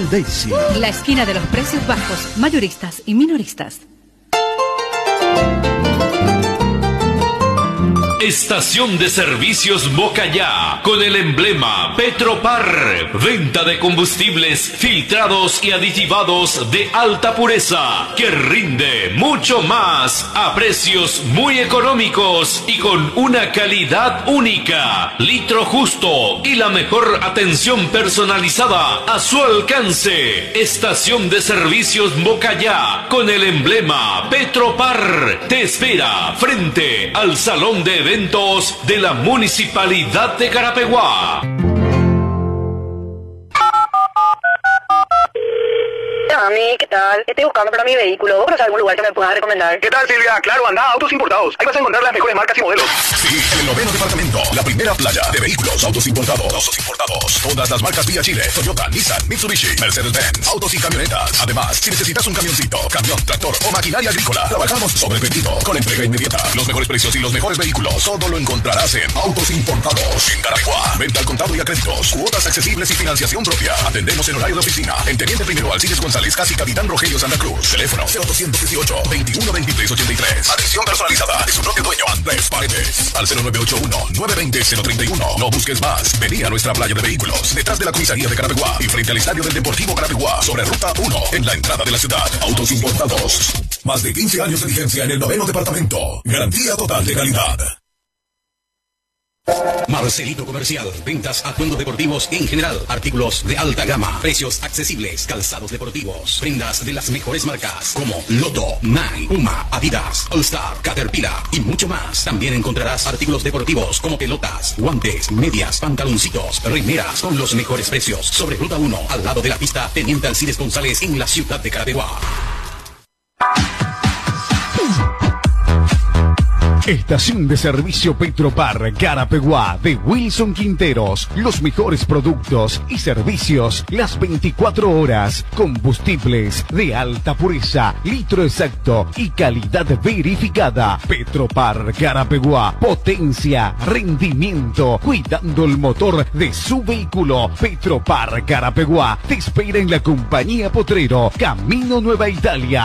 Daisy. La esquina de los precios bajos, mayoristas y minoristas. Estación de servicios Bocayá, con el emblema Petropar. Venta de combustibles filtrados y aditivados de alta pureza, que rinde mucho más a precios muy económicos y con una calidad única. Litro justo y la mejor atención personalizada a su alcance. Estación de servicios Bocayá, con el emblema Petropar. Te espera frente al Salón de Eventos de la Municipalidad de Carapeguá. Dani, ¿qué tal? Estoy buscando para mi vehículo. ¿Vos conoces algún lugar que me puedas recomendar? ¿Qué tal, Silvia? Claro, anda a Autos Importados. Ahí vas a encontrar las mejores marcas y modelos. Sí, en el 9º departamento, la primera playa de vehículos autos importados. Todas las marcas vía Chile, Toyota, Nissan, Mitsubishi, Mercedes-Benz, autos y camionetas. Además, si necesitas un camioncito, camión, tractor o maquinaria agrícola, trabajamos sobre pedido, con entrega inmediata. Los mejores precios y los mejores vehículos, todo lo encontrarás en Autos Importados. En Carapeguá, venta al contado y a créditos, cuotas accesibles y financiación propia. Atendemos en horario de oficina. En Teniente Primero Alcides González, casi Capitán Rogelio Santa Cruz. Teléfono 0218-212383. Atención personalizada de su propio dueño, Andrés Paredes. Al 0981-920-031. No busques más. Vení a nuestra playa de vehículos, detrás de la comisaría de Carapeguá y frente al estadio del Deportivo Carapeguá, sobre Ruta 1, en la entrada de la ciudad. Autos Importados. Más de 15 años de vigencia en el 9º departamento. Garantía total de calidad. Marcelito Comercial, ventas atuendos deportivos en general, artículos de alta gama, precios accesibles, calzados deportivos, prendas de las mejores marcas como Lotto, Nike, Puma, Adidas, All Star, Caterpillar y mucho más. También encontrarás artículos deportivos como pelotas, guantes, medias, pantaloncitos, remeras con los mejores precios. Sobre Ruta 1, al lado de la pista Teniente Alcides González, en la ciudad de Carapeguá. Estación de servicio Petropar Carapeguá de Wilson Quinteros. Los mejores productos y servicios las 24 horas. Combustibles de alta pureza, litro exacto y calidad verificada. Petropar Carapeguá. Potencia, rendimiento, cuidando el motor de su vehículo. Petropar Carapeguá te espera en la compañía Potrero, Camino Nueva Italia.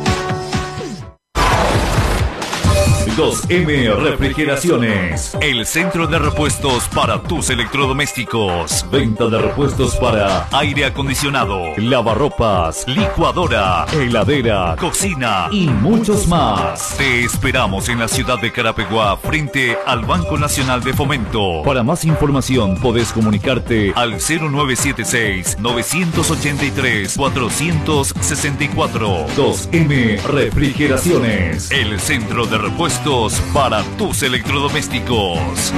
2M Refrigeraciones, el centro de repuestos para tus electrodomésticos. Venta de repuestos para aire acondicionado, lavarropas, licuadora, heladera, cocina y muchos más. Te esperamos en la ciudad de Carapeguá, frente al Banco Nacional de Fomento. Para más información podés comunicarte al 0976-983-464. 2M Refrigeraciones, el centro de repuestos para tus electrodomésticos.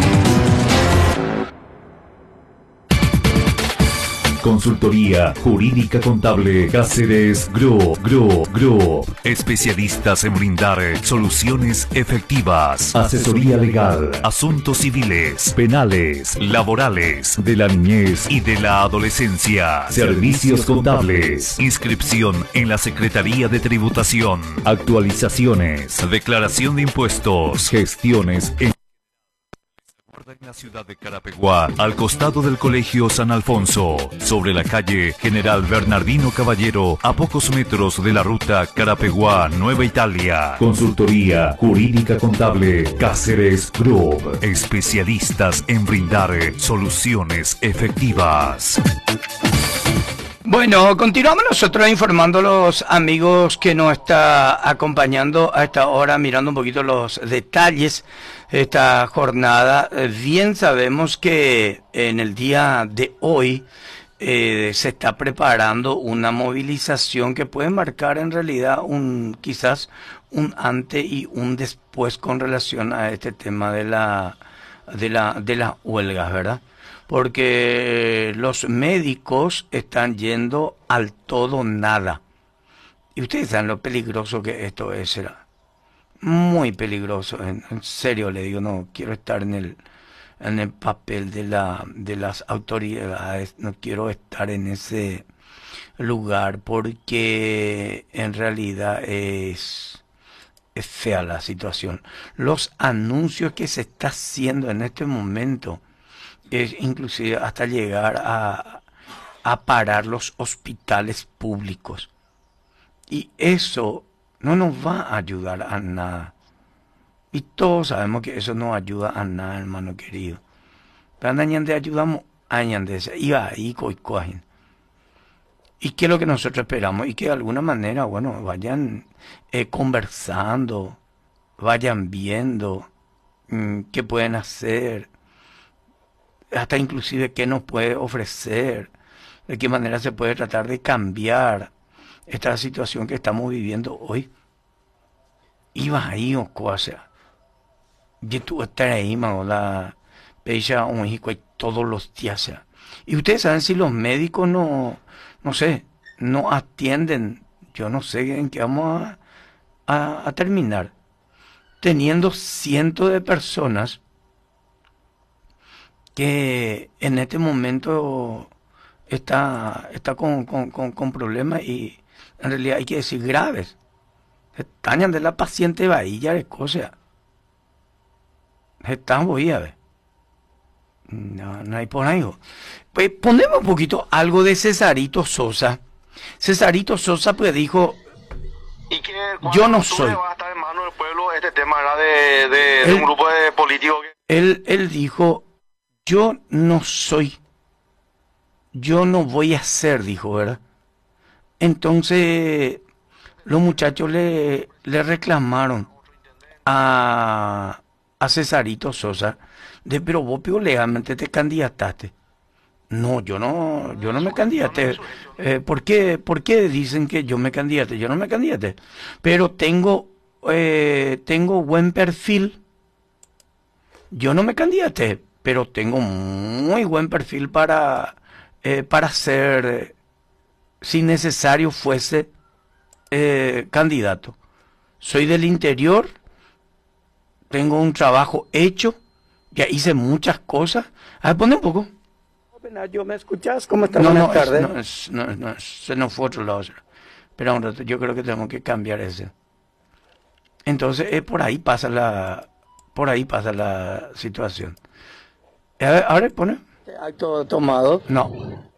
Consultoría Jurídica Contable Cáceres Group. Especialistas en brindar soluciones efectivas. Asesoría legal, asuntos civiles, penales, laborales, de la niñez y de la adolescencia. Servicios contables. Inscripción en la Secretaría de Tributación. Actualizaciones. Declaración de impuestos. Gestiones en la ciudad de Carapeguá, al costado del Colegio San Alfonso, sobre la calle General Bernardino Caballero, a pocos metros de la ruta Carapeguá Nueva Italia. Consultoría Jurídica Contable Cáceres Group. Especialistas en brindar soluciones efectivas. Bueno, continuamos nosotros informando a los amigos que nos está acompañando a esta hora, mirando un poquito los detalles de esta jornada. Bien sabemos que en el día de hoy se está preparando una movilización que puede marcar en realidad quizás un antes y un después con relación a este tema de las huelgas, ¿verdad? Porque los médicos están yendo al todo nada. Y ustedes saben lo peligroso que esto es, será muy peligroso. En serio le digo, no quiero estar en el papel de las autoridades, no quiero estar en ese lugar porque en realidad es fea la situación. Los anuncios que se está haciendo en este momento es inclusive hasta llegar a parar los hospitales públicos. Y eso no nos va a ayudar a nada. Y todos sabemos que eso no ayuda a nada, hermano querido. Pero añande ayudamos, añande, iba ahí, coicoajen. ¿Y qué es lo que nosotros esperamos? Y que de alguna manera, bueno, vayan conversando, vayan viendo qué pueden hacer, hasta inclusive qué nos puede ofrecer, de qué manera se puede tratar de cambiar esta situación que estamos viviendo hoy. Iba ahí, o cosa. Yo tuve que estar ahí, la pecha un México todos los días. Y ustedes saben, si los médicos no sé, no atienden, yo no sé en qué vamos a terminar. Teniendo cientos de personas que en este momento está con problemas y en realidad hay que decir graves. Están de la paciente bahía de cosas. Están voy a ver. No hay por ahí. Pues ponemos un poquito algo de Cesarito Sosa. Cesarito Sosa pues dijo, ¿Y que yo no soy. Va a estar en manos del pueblo este tema, ¿verdad? De un grupo de políticos. Él dijo, yo no soy. Yo no voy a ser, dijo, ¿verdad? Entonces, los muchachos le reclamaron a Cesarito Sosa pero vos legalmente te candidataste. No, yo no me candidaté. ¿Por qué dicen que yo me candidaté? Yo no me candidaté. Pero tengo buen perfil. Yo no me candidaté, pero tengo muy buen perfil para ser, si necesario fuese, candidato. Soy del interior, tengo un trabajo hecho, ya hice muchas cosas. A ver, ponme un poco. ¿Yo me escuchás? ¿Cómo estás? Buenas tardes. No, se nos fue otro lado. Pero un rato, yo creo que tenemos que cambiar ese. Entonces, por ahí pasa la situación. Ahora pone. ¿Acto tomado? No.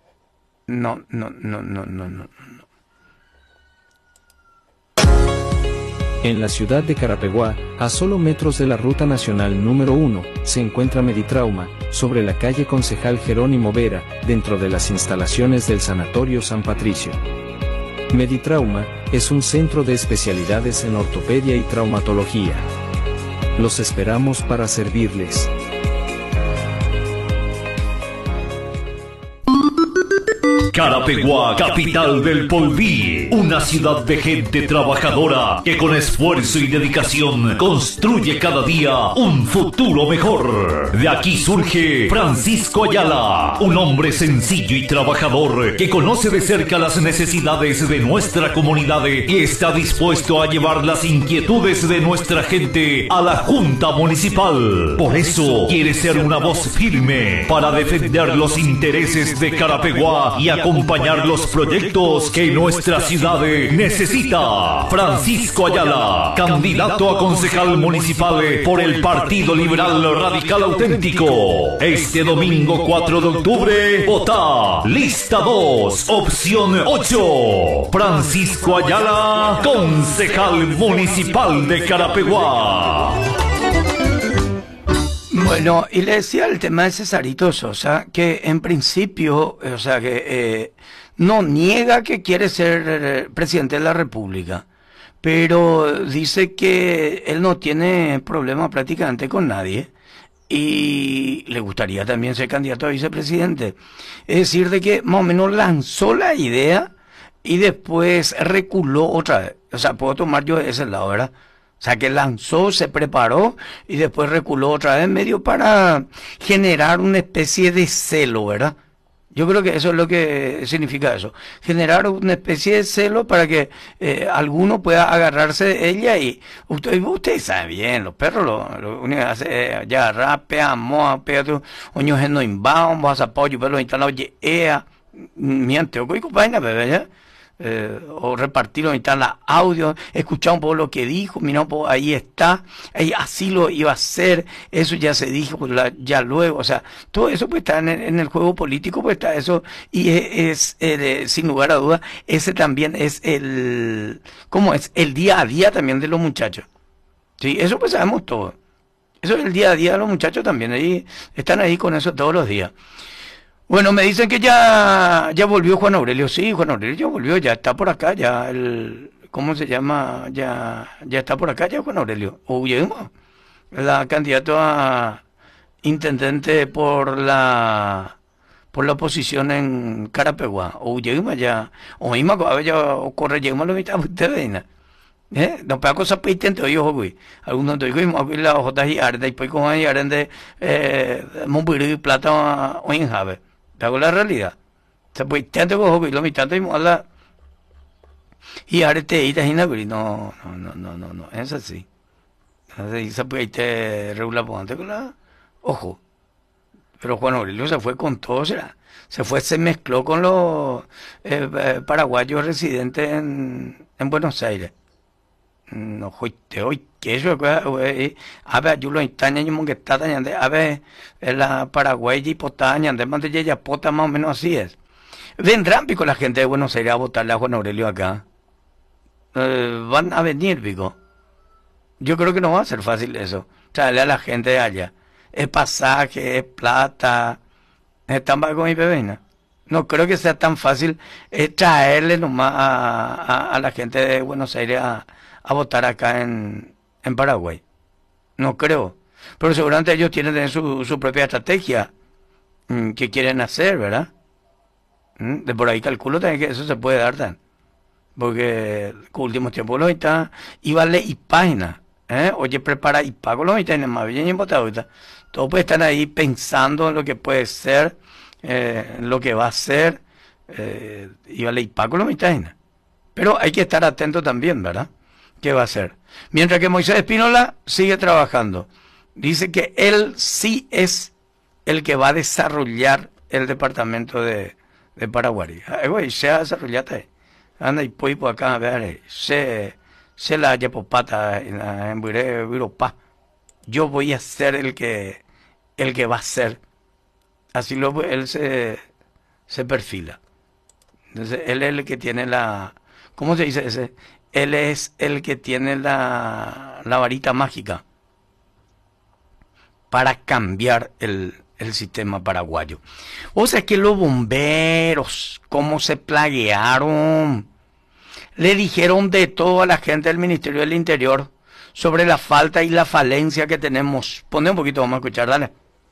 En la ciudad de Carapeguá, a solo metros de la ruta nacional número 1, se encuentra Meditrauma, sobre la calle Concejal Jerónimo Vera, dentro de las instalaciones del Sanatorio San Patricio. Meditrauma es un centro de especialidades en ortopedia y traumatología. Los esperamos para servirles. Carapeguá, capital del Polví, una ciudad de gente trabajadora que con esfuerzo y dedicación construye cada día un futuro mejor. De aquí surge Francisco Ayala, un hombre sencillo y trabajador que conoce de cerca las necesidades de nuestra comunidad y está dispuesto a llevar las inquietudes de nuestra gente a la Junta Municipal. Por eso quiere ser una voz firme para defender los intereses de Carapeguá y acompañar los proyectos que nuestra ciudad necesita. Francisco Ayala, candidato a concejal municipal por el Partido Liberal Radical Auténtico. Este domingo 4 de octubre, vota lista 2, opción 8. Francisco Ayala, concejal municipal de Carapeguá. Bueno, y le decía el tema de Cesarito Sosa, que en principio, o sea, que no niega que quiere ser presidente de la República, pero dice que él no tiene problema prácticamente con nadie y le gustaría también ser candidato a vicepresidente. Es decir, de que más o menos lanzó la idea y después reculó otra vez. O sea, puedo tomar yo de ese lado, ¿verdad? O sea, que lanzó, se preparó y después reculó otra vez medio para generar una especie de celo, ¿verdad? Yo creo que eso es lo que significa eso. Generar una especie de celo para que alguno pueda agarrarse de ella y usted sabe bien, los perros lo único que hace es ya rapea, moa, pea, oño geno inbound, vas a apoyo, pero instalado, ea, miente, o vaina, bebé, ¿ya? o repartirlo en la audio, escuchar un poco lo que dijo, mira un poco, ahí está, así lo iba a hacer, eso ya se dijo, pues ya luego, o sea, todo eso pues está en el juego político, pues está eso, y es sin lugar a dudas, ese también es ¿cómo es? El día a día también de los muchachos. Sí, eso pues sabemos todo. Eso es el día a día de los muchachos también, ahí están ahí con eso todos los días. Bueno, me dicen que ya volvió Juan Aurelio. Sí, Juan Aurelio ya volvió, ya está por acá, ya ¿cómo se llama? Ya está por acá ya Juan Aurelio. Oyeuma, la candidato a intendente por la oposición en Carapeguá. Oyeuma ya, oyeuma, a ver, ya corre yeuma lo mitad usted veina. No pega cosa peitente hoy ojo güey. Algunos te digo y la hoja y arde y pues como hay arde y plata o en jave. Te hago la realidad. Se puede tanto ojo güey lo mitad y mola y arde y tajina güey. No, es así. Así se puede te regular ponte con la ojo. Pero Juan Aurelio se fue con todo, se mezcló con los paraguayos residentes en Buenos Aires. No fuiste hoy que eso a ver yo lo instaña y que está dañando a ver la Paraguay y potaña de más de ella pota más o menos así es. Vendrán pico la gente de Buenos Aires a votarle a Juan Aurelio acá. Van a venir pico. Yo creo que no va a ser fácil eso, traerle a la gente de allá. Es pasaje, es plata, es tan bajo mi bebé. No creo que sea tan fácil traerle nomás a la gente de Buenos Aires a votar acá en Paraguay. No creo. Pero seguramente ellos tienen su propia estrategia que quieren hacer, ¿verdad? De por ahí calculo también que eso se puede dar tan. Porque con últimos tiempos los está iba a leer y página. Oye, prepara y pago los mitad más bien y votado. Todos pueden estar ahí pensando en lo que puede ser, lo que va a ser. Iba a leer y pago los mitad. Pero hay que estar atento también, ¿verdad? ¿Qué va a hacer? Mientras que Moisés Espínola sigue trabajando. Dice que él sí es el que va a desarrollar el departamento de Paraguay. Güey, se ha desarrollado. Anda y pues por acá, a ver, se la haya popata en Europa. Yo voy a ser el que va a ser. Así él se perfila. Entonces, él es el que tiene ¿cómo se dice ese? Él es el que tiene la varita mágica para cambiar el sistema paraguayo. O sea, que los bomberos, cómo se plaguearon, le dijeron de todo a la gente del Ministerio del Interior sobre la falta y la falencia que tenemos. Pone un poquito, vamos a escuchar, dale.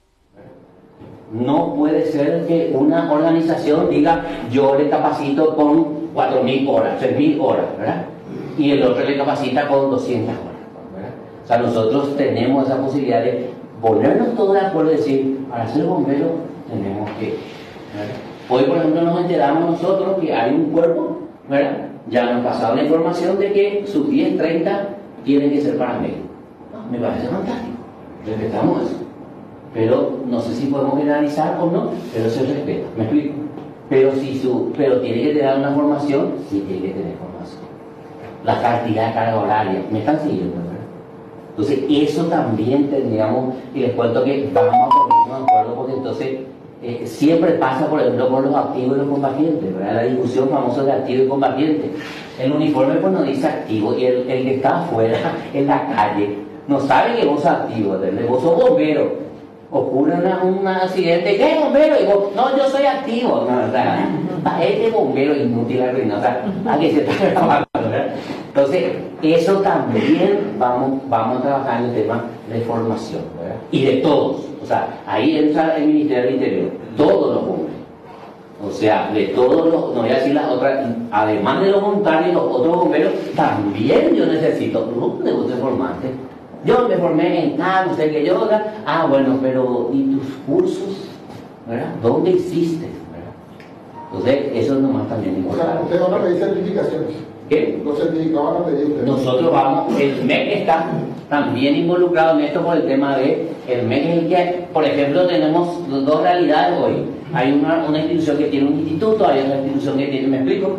No puede ser que una organización diga, yo le capacito con 4.000 horas, 3.000 horas, ¿verdad? Y el otro le capacita con 200 horas, ¿verdad? O sea, nosotros tenemos esa posibilidad de ponernos todos de acuerdo y decir, para ser bombero tenemos que, ¿verdad? Hoy, por ejemplo, nos enteramos nosotros que hay un cuerpo, ¿verdad? Ya nos pasaron la información de que sus 10-30 tienen que ser paramédicos. Me parece fantástico, respetamos eso. Pero no sé si podemos generalizar o no, pero se respeta, ¿me explico? Pero tiene que tener una formación, sí tiene que tener formación. La cantidad de carga horaria, me están siguiendo, ¿verdad? Entonces eso también tendríamos, y les cuento que vamos a ponernos de acuerdo porque entonces siempre pasa, por ejemplo, por los activos y los combatientes, ¿verdad? La discusión famosa de activo y combatiente. El uniforme pues no dice activo y el que está afuera, en la calle, no sabe que vos sos activo, ¿entendés? Vos sos bombero. Ocurre un accidente, ¿qué bombero? Y vos, no, yo soy activo. No, o sea, este bombero inútil, o sea, a que se está grabando, ¿verdad? Entonces, eso también vamos a trabajar en el tema de formación, ¿verdad? Y de todos. O sea, ahí entra el Ministerio del Interior, todos los bomberos. O sea, de todos los, no voy a decir las otras, además de los voluntarios, los otros bomberos, también yo necesito, ¿dónde vos te formaste? Yo me formé en no sé qué yoga. Ah, bueno, pero ¿y tus cursos? ¿Verdad? ¿Dónde hiciste? ¿Verdad? Entonces, eso nomás también es importante. O sea, ustedes van a pedir certificaciones. ¿Qué? Los certificados van a pedir ustedes. Nosotros vamos, el MEC está también involucrado en esto por el tema de, el MEC es el que, por ejemplo, tenemos dos realidades hoy. Hay una institución que tiene un instituto, hay otra institución que tiene, ¿me explico?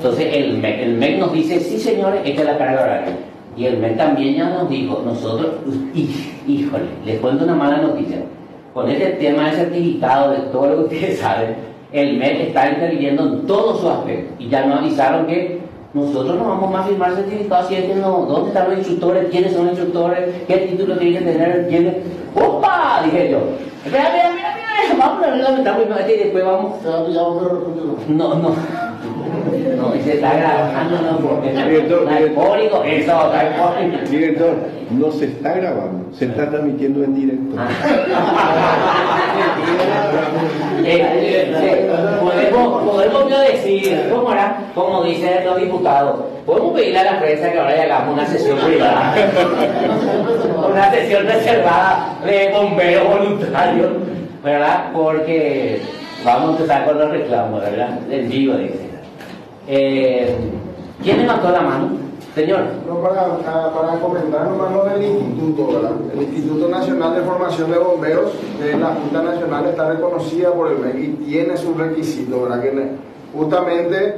Entonces el MEC nos dice, sí señores, esta es la carga horaria. Y el MEC también ya nos dijo, nosotros, híjole, les cuento una mala noticia. Con este tema de certificado, de todo lo que ustedes saben, el MEC está interviniendo en todos sus aspectos. Y ya nos avisaron que nosotros no vamos más a firmar certificados si es que no, ¿dónde están los instructores? ¿Quiénes son los instructores? ¿Qué título tienen que tener? ¿Quiénes? ¡Opa! Dije yo. Mira, vamos a ver la mitad primero y después vamos. No, y se está grabando, no, porque director, director, no se está grabando, se está transmitiendo en directo. Podemos yo decir, ¿cómo era? Como dicen los diputados, podemos pedirle a la prensa que ahora hagamos una sesión privada, una sesión reservada de bomberos voluntarios, ¿verdad? Porque vamos a empezar con los reclamos, ¿verdad? En vivo, dice. ¿Quién levantó la mano? Señor. No, para comentar nomás lo del instituto, ¿verdad? El Instituto Nacional de Formación de Bomberos de la Junta Nacional está reconocida por el MEC y tiene sus requisitos, ¿verdad? Que justamente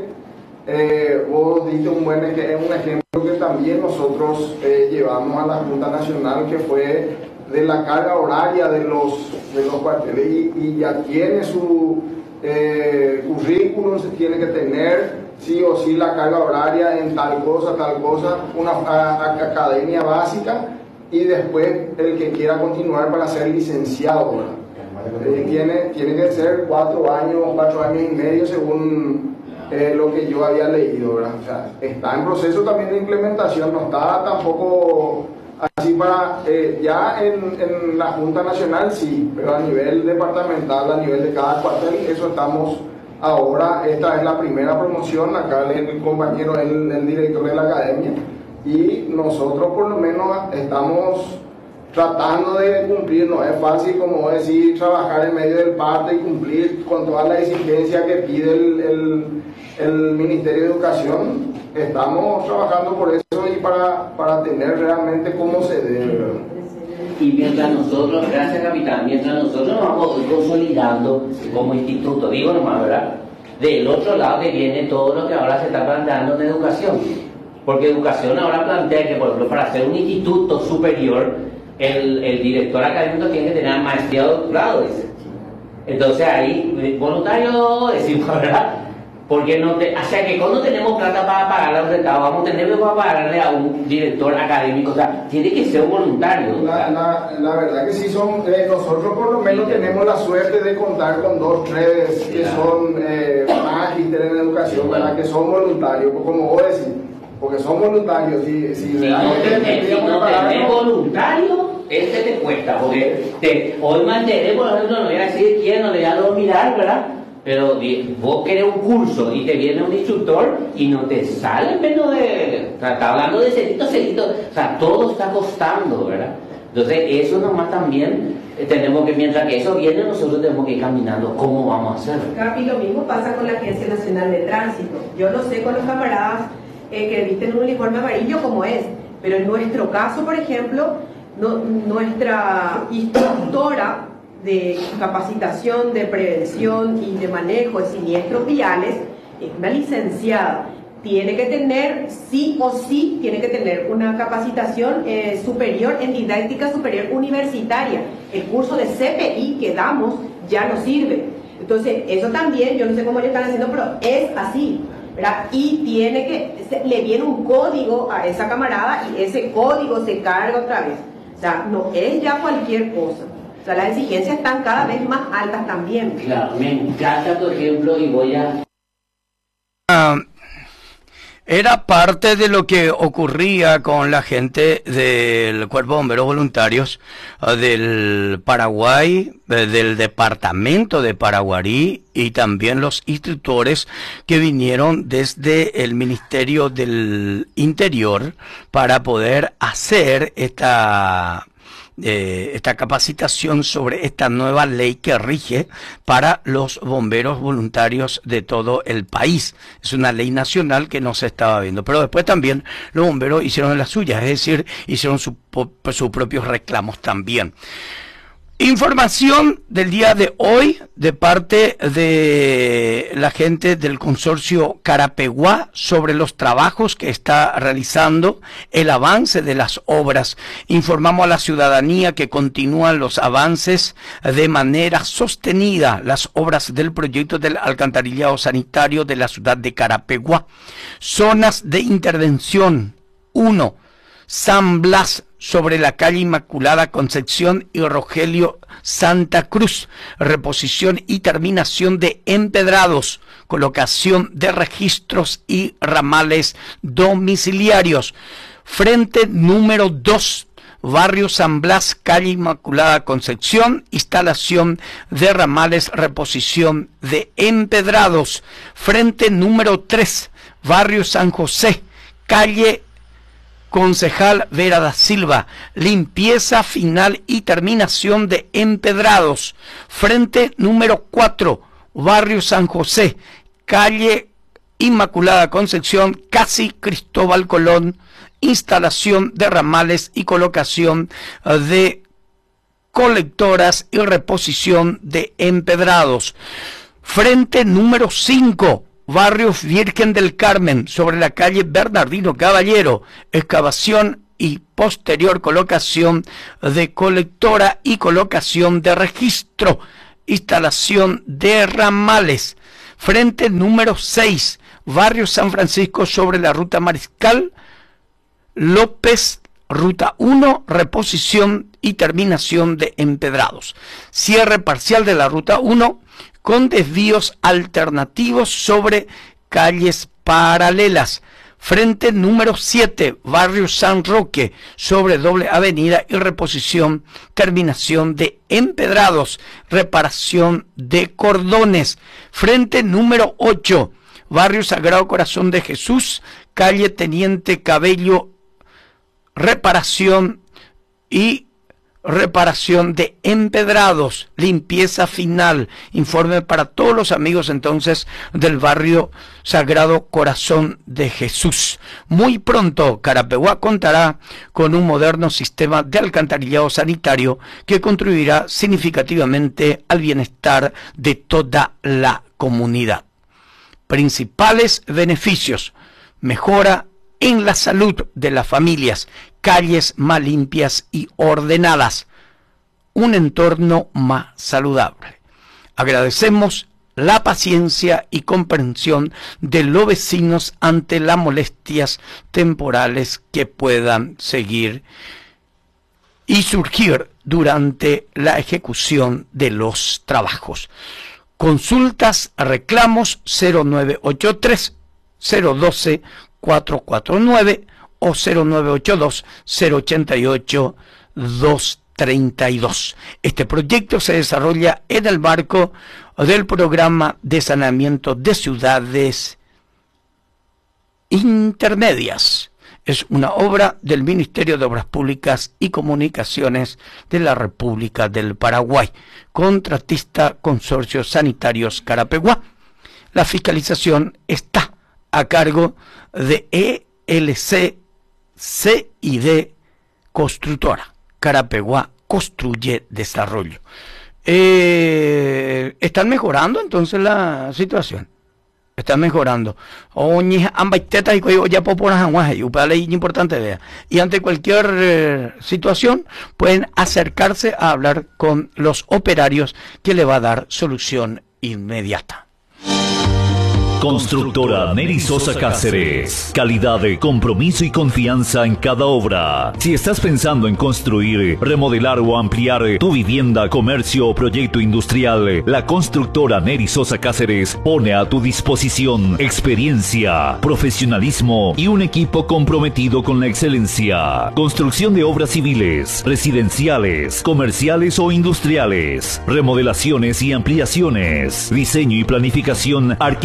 vos diste un ejemplo que también nosotros llevamos a la Junta Nacional, que fue de la carga horaria de los cuarteles y ya tiene su currículum, se tiene que tener sí o sí la carga horaria en tal cosa, una academia básica y después el que quiera continuar para ser licenciado, tiene que ser 4 años y medio según lo que yo había leído, ¿verdad? O sea, está en proceso también de implementación, no está tampoco así para, ya en la Junta Nacional sí, pero a nivel departamental, a nivel de cada cuartel, eso estamos ahora. Esta es la primera promoción, acá el compañero, el director de la academia, y nosotros por lo menos estamos tratando de cumplir. No es fácil, como decir, trabajar en medio del parte y cumplir con toda la exigencia que pide el Ministerio de Educación. Estamos trabajando por eso y para tener realmente cómo se debe, ¿verdad? Y mientras nosotros, gracias capitán, mientras nosotros nos vamos consolidando como instituto, digo nomás, ¿verdad? Del otro lado que viene todo lo que ahora se está planteando en educación. Porque educación ahora plantea que, por ejemplo, para ser un instituto superior, el director académico tiene que tener maestría o doctorado, dice. Entonces ahí, voluntario, decimos, ¿verdad? Porque no o sea que cuando tenemos plata para pagarle al Estado, vamos a tener que pagarle a un director académico, o sea, tiene que ser voluntario. La verdad que sí son, nosotros por lo menos tenemos la suerte de contar con 2, 3 que son magísteres en educación, ¿verdad? Que son voluntarios, como vos decís, porque son voluntarios. Si no tenés voluntario, este te cuesta, porque hoy me enteré, por ejemplo, no voy a decir quién, no le voy a dominar, ¿verdad? Pero vos querés un curso y te viene un instructor y no te sale menos de... Está hablando de cerito, o sea, todo está costando, ¿verdad? Entonces eso nomás también tenemos que, mientras que eso viene, nosotros tenemos que ir caminando cómo vamos a hacerlo. Capi, lo mismo pasa con la Agencia Nacional de Tránsito. Yo lo sé con los camaradas que visten un uniforme amarillo como es, pero en nuestro caso, por ejemplo, nuestra instructora de capacitación, de prevención y de manejo de siniestros viales es una licenciada. Tiene que tener, sí o sí, tiene que tener una capacitación superior en didáctica superior universitaria. El curso de CPI que damos ya no sirve. Entonces, eso también, yo no sé cómo ellos están haciendo, pero es así, ¿verdad? Y tiene que, le viene un código a esa camarada y ese código se carga otra vez. O sea, no es ya cualquier cosa. O sea, las exigencias están cada vez más altas también. Claro, me encanta tu ejemplo y voy a... Era parte de lo que ocurría con la gente del Cuerpo de Bomberos Voluntarios del Paraguay, del departamento de Paraguarí, y también los instructores que vinieron desde el Ministerio del Interior para poder hacer esta capacitación sobre esta nueva ley que rige para los bomberos voluntarios de todo el país. Es una ley nacional que no se estaba viendo, pero después también los bomberos hicieron las suyas, es decir, hicieron sus propios reclamos también. Información del día de hoy de parte de la gente del consorcio Carapeguá sobre los trabajos que está realizando, el avance de las obras. Informamos a la ciudadanía que continúan los avances de manera sostenida las obras del proyecto del alcantarillado sanitario de la ciudad de Carapeguá. Zonas de intervención 1. San Blas, sobre la calle Inmaculada Concepción y Rogelio Santa Cruz, reposición y terminación de empedrados, colocación de registros y ramales domiciliarios. Frente número 2, barrio San Blas, calle Inmaculada Concepción, instalación de ramales, reposición de empedrados. Frente número 3, barrio San José, calle Concejal Vera da Silva, limpieza final y terminación de empedrados. Frente número 4, barrio San José, calle Inmaculada Concepción, casi Cristóbal Colón, instalación de ramales y colocación de colectoras y reposición de empedrados. Frente número 5, barrio Virgen del Carmen, sobre la calle Bernardino Caballero, excavación y posterior colocación de colectora y colocación de registro, instalación de ramales. Frente número 6, barrio San Francisco, sobre la ruta Mariscal López, ruta 1, reposición y terminación de empedrados. Cierre parcial de la ruta 1 con desvíos alternativos sobre calles paralelas. Frente número 7, barrio San Roque, sobre doble avenida y reposición, terminación de empedrados, reparación de cordones. Frente número 8, barrio Sagrado Corazón de Jesús, calle Teniente Cabello, reparación de empedrados, limpieza final. Informe para todos los amigos entonces del barrio Sagrado Corazón de Jesús. Muy pronto Carapeguá contará con un moderno sistema de alcantarillado sanitario que contribuirá significativamente al bienestar de toda la comunidad. Principales beneficios: mejora en la salud de las familias, calles más limpias y ordenadas, un entorno más saludable. Agradecemos la paciencia y comprensión de los vecinos ante las molestias temporales que puedan seguir y surgir durante la ejecución de los trabajos. Consultas, reclamos 0983 012 449 o 0982 088 232. Este proyecto se desarrolla en el marco del programa de saneamiento de ciudades intermedias. Es una obra del Ministerio de Obras Públicas y Comunicaciones de la República del Paraguay. Contratista Consorcios Sanitarios Carapeguá. La fiscalización está a cargo de ELC CID Constructora. Carapeguá construye desarrollo. Están mejorando entonces la situación. Están mejorando. Y ante cualquier situación pueden acercarse a hablar con los operarios que le va a dar solución inmediata. Constructora Neri Sosa Cáceres. Calidad, compromiso y confianza en cada obra. Si estás pensando en construir, remodelar o ampliar tu vivienda, comercio o proyecto industrial, la constructora Neri Sosa Cáceres pone a tu disposición experiencia, profesionalismo y un equipo comprometido con la excelencia. Construcción de obras civiles, residenciales, comerciales o industriales, remodelaciones y ampliaciones, diseño y planificación arquitectónica,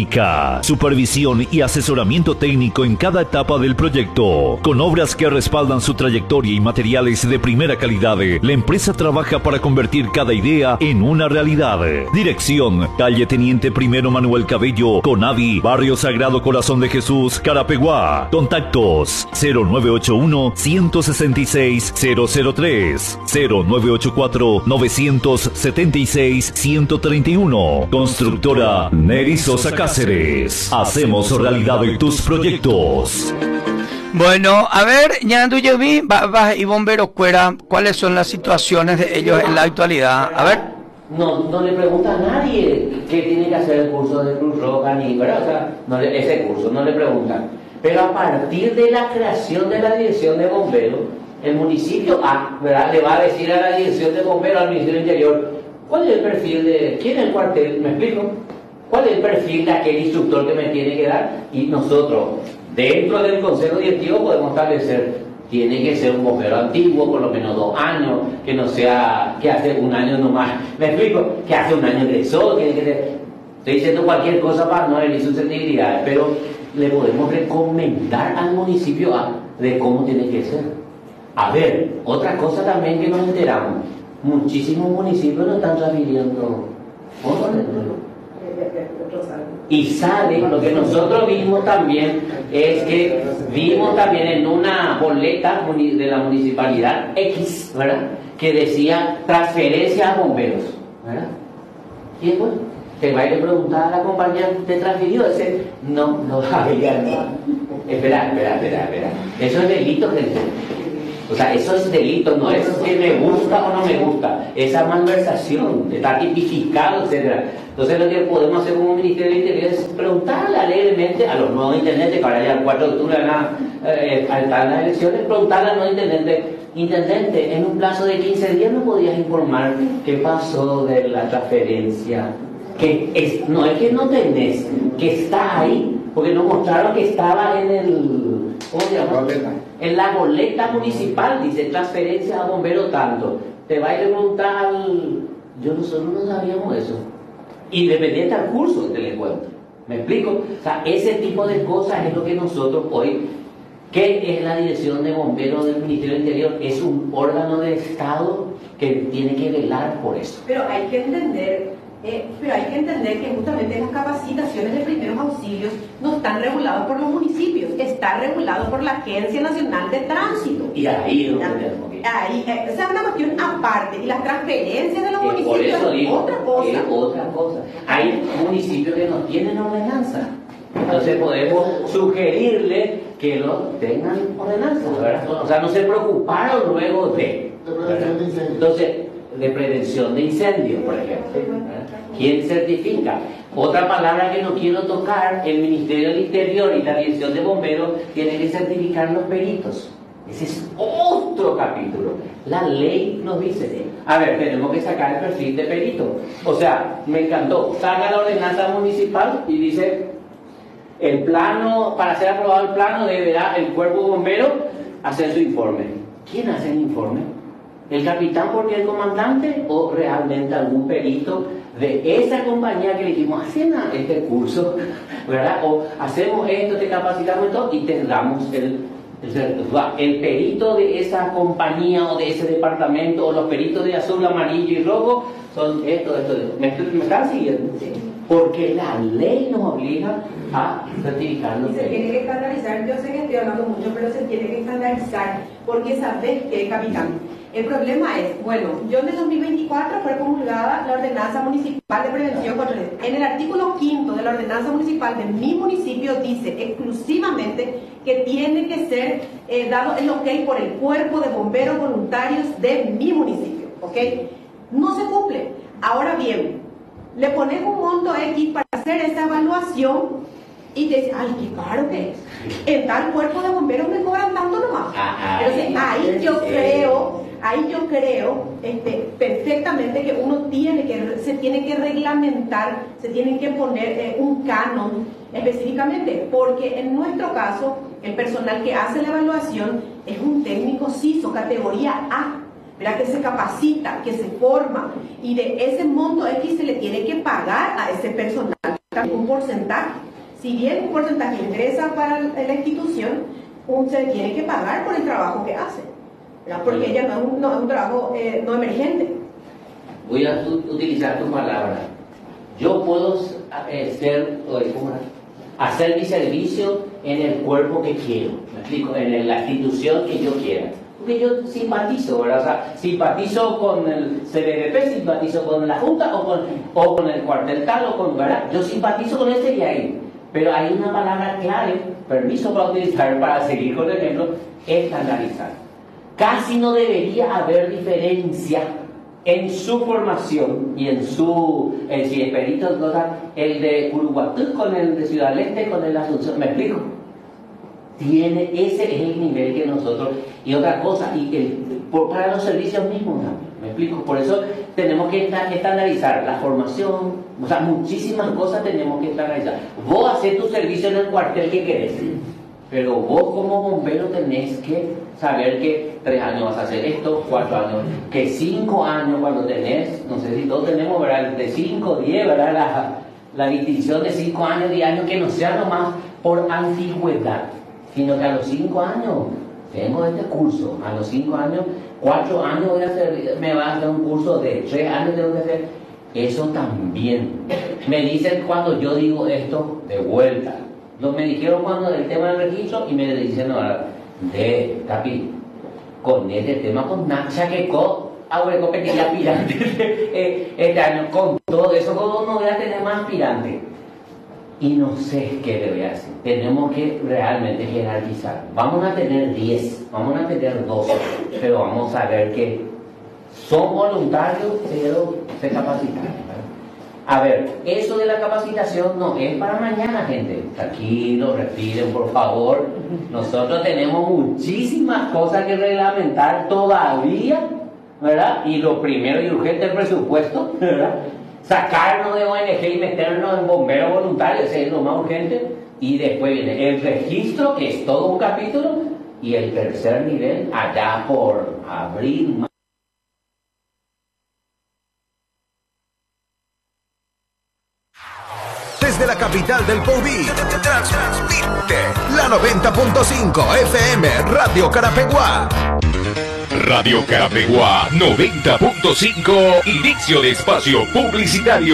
Mecánica, supervisión y asesoramiento técnico en cada etapa del proyecto. Con obras que respaldan su trayectoria y materiales de primera calidad, la empresa trabaja para convertir cada idea en una realidad. Dirección: calle Teniente Primero Manuel Cabello, Conavi, Barrio Sagrado Corazón de Jesús, Carapeguá. Contactos: 0981 166 003, 0984 976 131. Constructora Neri Sosa Cáceres. Hacemos realidad tus proyectos. Bueno, a ver, Ñandu Yevi y Bomberos Cuera, ¿cuáles son las situaciones de ellos en la actualidad? A ver. No le pregunta a nadie qué tiene que hacer el curso de Cruz Roja, ni, ¿verdad? O sea, ese curso no le preguntan. Pero a partir de la creación de la Dirección de Bomberos, el municipio ¿verdad? Le va a decir a la Dirección de Bomberos, al Ministerio del Interior, ¿cuál es el perfil de quién es el cuartel? ¿Me explico? ¿Cuál es el perfil de aquel instructor que me tiene que dar? Y nosotros, dentro del Consejo Directivo, podemos establecer, tiene que ser un bombero antiguo, por lo menos 2 años, que no sea, que hace 1 año nomás. ¿Me explico? Que hace 1 año egresó, tiene que ser, estoy diciendo cualquier cosa para no herir susceptibilidades, pero le podemos recomendar al municipio de cómo tiene que ser. A ver, otra cosa también que nos enteramos, muchísimos municipios no están transfiriendo órdenes. Y sale, lo que nosotros vimos también es que vimos también en una boleta de la municipalidad X, ¿verdad? Que decía transferencia a bomberos, ¿verdad? Y después te va a ir a preguntar a la compañía, ¿te transfirió? Dice, no había nada. Espera. Eso es delito, gente. O sea, eso es delito, no es que me gusta o no me gusta. Esa malversación está tipificado, etc. Entonces lo que podemos hacer como Ministerio del Interior es preguntarle alegremente a los nuevos intendentes, que ahora ya el 4 de octubre están las elecciones, preguntarle al nuevo intendente, en un plazo de 15 días me podías informar qué pasó de la transferencia. No es que no tenés, que está ahí, porque nos mostraron que estaba en el... ¿Cómo se llama? En la boleta municipal dice transferencia a bombero tanto. Te va a ir a preguntar nosotros no sabíamos eso. Independiente al curso que te le cuento. ¿Me explico? O sea, ese tipo de cosas es lo que nosotros hoy, ¿qué es la Dirección de Bomberos del Ministerio del Interior? Es un órgano de Estado que tiene que velar por eso. Pero hay que entender que justamente las capacitaciones de primeros auxilios no están reguladas por los municipios, está regulado por la Agencia Nacional de Tránsito. Y ahí esa es una cuestión aparte, y las transferencias de los municipios por eso digo, es otra cosa. Hay municipios que no tienen ordenanza, entonces podemos sugerirle que lo tengan ordenanza, ¿verdad? O sea, no se preocuparon luego de entonces, de prevención de incendios, por ejemplo. ¿Quién certifica? Otra palabra que no quiero tocar, el Ministerio del Interior y la Dirección de Bomberos tienen que certificar los peritos. Ese es otro capítulo. La ley nos dice, a ver, tenemos que sacar el perfil de perito. O sea, me encantó, saca la ordenanza municipal y dice, el plano, para ser aprobado el plano, deberá el cuerpo bombero hacer su informe. ¿Quién hace el informe? ¿El capitán porque el comandante o realmente algún perito de esa compañía que le dijimos, hacen este curso, ¿verdad? O hacemos esto, te capacitamos y todo, y te damos el perito de esa compañía o de ese departamento, o los peritos de azul, amarillo y rojo, son esto. ¿Me están siguiendo? Sí. Porque la ley nos obliga a certificarlo. Y se tiene que estandarizar, yo sé que estoy hablando mucho, pero se tiene que estandarizar, porque sabes que, capitán, el problema es, bueno, yo en el 2024 fue promulgada la Ordenanza Municipal de Prevención contra el Incendio. En el artículo 5 de la Ordenanza Municipal de mi municipio dice exclusivamente que tiene que ser dado el ok por el Cuerpo de Bomberos Voluntarios de mi municipio, ¿ok? No se cumple. Ahora bien, le pones un monto X para hacer esa evaluación y te dice, ay, qué caro que es. En tal cuerpo de bomberos me cobran tanto nomás. Entonces, ahí yo creo perfectamente que uno se tiene que reglamentar, se tiene que poner un canon específicamente, porque en nuestro caso, el personal que hace la evaluación es un técnico CISO, categoría A, ¿verdad? Que se capacita, que se forma, y de ese monto X se le tiene que pagar a ese personal que está también un porcentaje. Si bien un porcentaje ingresa para la institución, se tiene que pagar por el trabajo que hace, ¿verdad? Porque ella no es un trabajo no emergente. Voy a utilizar tu palabra. Yo puedo hacer mi servicio en el cuerpo que quiero, me explico, en la institución que yo quiera. Porque yo simpatizo, ¿verdad? O sea, simpatizo con el CBDP, simpatizo con la Junta o con el cuartel tal o con, ¿verdad? Yo simpatizo con este y ahí. Pero hay una palabra clave, permiso para utilizar, para seguir con el ejemplo, estandarizar. Casi no debería haber diferencia en su formación y en su, si es perito, el de Uruguatú con el de Ciudad del Este, con el de Asunción, ¿me explico? Ese es el nivel que nosotros, y otra cosa, para los servicios mismos también, ¿me explico? Por eso tenemos que estandarizar la formación, o sea, muchísimas cosas tenemos que estandarizar. Vos haces tu servicio en el cuartel que querés, pero vos como bombero tenés que saber que 3 años vas a hacer esto, 4 años, que 5 años cuando tenés, no sé si todos tenemos, ¿verdad? De 5, 10, ¿verdad? La distinción de 5 años, 10 años, que no sea nomás por antigüedad, sino que a los 5 años tengo este curso, a los 5 años, 4 años voy a hacer, me va a hacer un curso de 3 años tengo que hacer. Eso también. Me dicen cuando yo digo esto de vuelta. Me dijeron cuando del tema del registro y me dicen ahora, Capi, con este tema, con Nacha que ahora competir aspirantes este año, con todo eso, ¿cómo no voy a tener más aspirantes? Y no sé qué le voy a decir. Tenemos que realmente jerarquizar. Vamos a tener 10, vamos a tener 12, pero vamos a ver que son voluntarios, pero se capacitan. A ver, eso de la capacitación no es para mañana, gente. Tranquilo, respiren, por favor. Nosotros tenemos muchísimas cosas que reglamentar todavía, ¿verdad? Y lo primero y urgente es el presupuesto, ¿verdad? Sacarnos de ONG y meternos en bomberos voluntarios, ese es lo más urgente. Y después viene el registro, que es todo un capítulo, y el tercer nivel, allá por abril, Desde la capital del Poví, transmite la 90.5 FM Radio Carapeguá. Radio Carapeguá 90.5, inicio de espacio publicitario.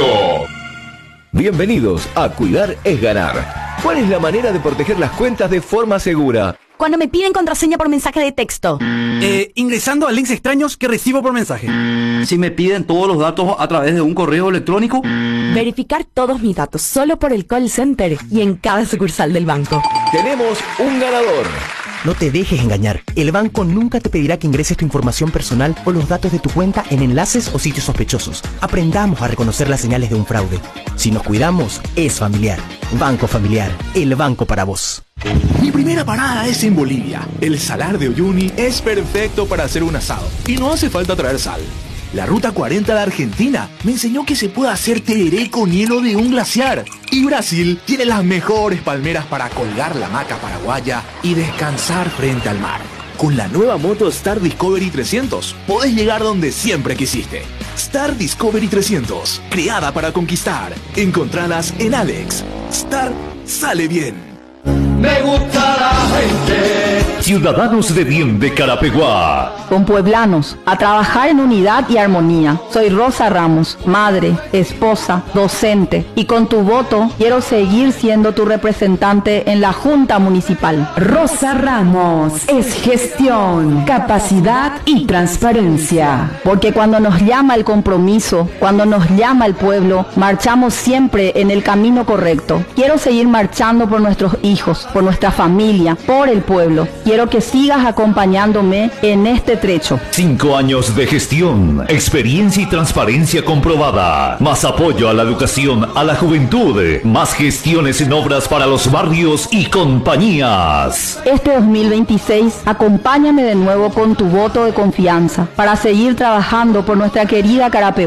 Bienvenidos a Cuidar es Ganar. ¿Cuál es la manera de proteger las cuentas de forma segura? Cuando me piden contraseña por mensaje de texto. Ingresando a links extraños que recibo por mensaje. Si me piden todos los datos a través de un correo electrónico. Verificar todos mis datos solo por el call center y en cada sucursal del banco. Tenemos un ganador. No te dejes engañar. El banco nunca te pedirá que ingreses tu información personal o los datos de tu cuenta en enlaces o sitios sospechosos. Aprendamos a reconocer las señales de un fraude. Si nos cuidamos, es familiar. Banco Familiar, el banco para vos. Mi primera parada es en Bolivia. El Salar de Uyuni es perfecto para hacer un asado y no hace falta traer sal. La Ruta 40 de Argentina me enseñó que se puede hacer tereré con hielo de un glaciar. Y Brasil tiene las mejores palmeras para colgar la hamaca paraguaya y descansar frente al mar. Con la nueva moto Star Discovery 300 podés llegar donde siempre quisiste. Star Discovery 300, creada para conquistar. Encontralas en Alex. Star sale bien. Me gusta la gente. Ciudadanos de bien de Carapeguá. Con pueblanos, a trabajar en unidad y armonía. Soy Rosa Ramos, madre, esposa, docente. Y con tu voto quiero seguir siendo tu representante en la Junta Municipal. Rosa Ramos es gestión, capacidad y transparencia. Porque cuando nos llama el compromiso, cuando nos llama el pueblo, marchamos siempre en el camino correcto. Quiero seguir marchando por nuestros hijos, por nuestra familia, por el pueblo. Quiero que sigas acompañándome en este trecho. 5 años de gestión, experiencia y transparencia comprobada. Más apoyo a la educación, a la juventud. Más gestiones en obras para los barrios y compañías. Este 2026, acompáñame de nuevo con tu voto de confianza para seguir trabajando por nuestra querida Carapeguá.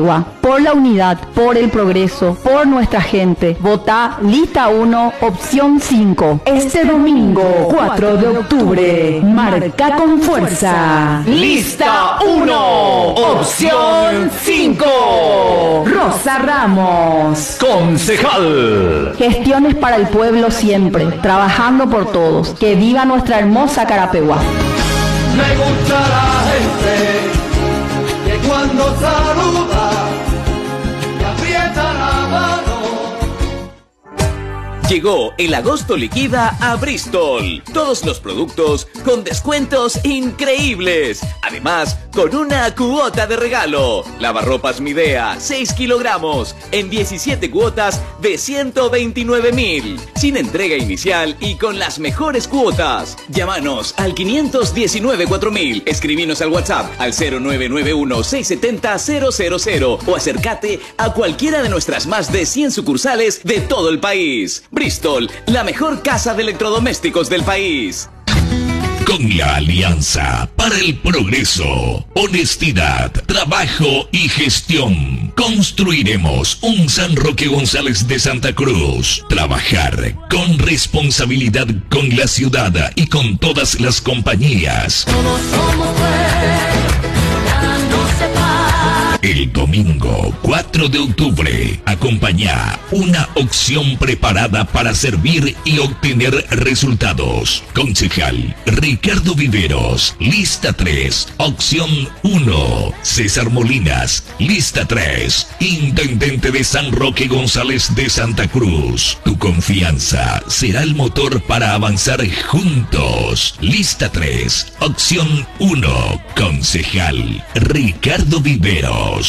por la unidad, por el progreso, por nuestra gente. Vota lista 1, opción 5. Este domingo, 4 de octubre, marca con fuerza. Lista 1, opción 5. Rosa Ramos, concejal. Gestiones para el pueblo siempre, trabajando por todos. Que viva nuestra hermosa Carapeguá. Me gusta la gente que cuando saluda me aprieta la mano. Llegó el agosto liquida a Bristol. Todos los productos con descuentos increíbles. Además, con una cuota de regalo. Lavarropas Midea, 6 kilogramos, en 17 cuotas de 129.000. Sin entrega inicial y con las mejores cuotas. Llámanos al 519-4000. Escribinos al WhatsApp al 0991-670-000 o acércate a cualquiera de nuestras más de 100 sucursales de todo el país. Bristol, la mejor casa de electrodomésticos del país. Con la Alianza para el Progreso, honestidad, trabajo y gestión, construiremos un San Roque González de Santa Cruz. Trabajar con responsabilidad con la ciudad y con todas las compañías. Todos somos nada nos separa. El domingo 4 de octubre, acompaña una opción preparada para servir y obtener resultados. Concejal Ricardo Viveros, lista 3, opción 1. César Molinas, lista 3. Intendente de San Roque González de Santa Cruz. Tu confianza será el motor para avanzar juntos. Lista 3, opción 1. Concejal Ricardo Viveros.